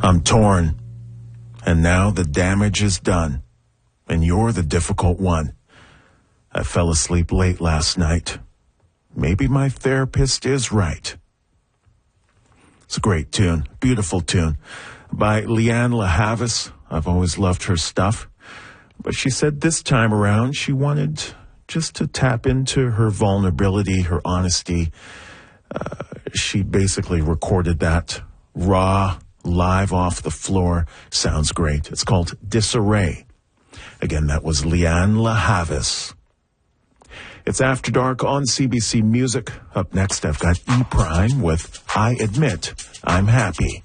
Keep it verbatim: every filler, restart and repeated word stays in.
I'm torn, and now the damage is done, and you're the difficult one. I fell asleep late last night. Maybe my therapist is right. It's a great tune, beautiful tune, by Lianne La Havas. I've always loved her stuff, but she said this time around she wanted just to tap into her vulnerability, her honesty. Uh, she basically recorded that raw, live off the floor. Sounds great. It's called Disarray. Again, that was Lianne La Havas. It's After Dark on C B C Music. Up next, I've got E-Prime with I Admit I'm Happy.